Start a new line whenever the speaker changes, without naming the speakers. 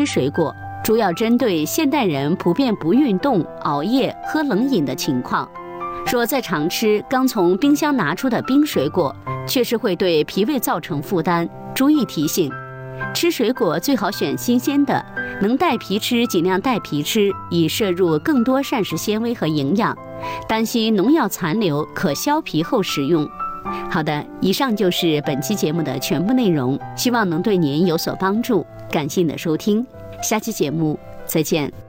吃水果，主要针对现代人普遍不运动、熬夜、喝冷饮的情况。说在常吃刚从冰箱拿出的冰水果，确实会对脾胃造成负担，注意提醒。吃水果最好选新鲜的，能带皮吃尽量带皮吃，以摄入更多膳食纤维和营养。担心农药残留，可削皮后食用。好的，以上就是本期节目的全部内容，希望能对您有所帮助。感谢您的收听，下期节目再见。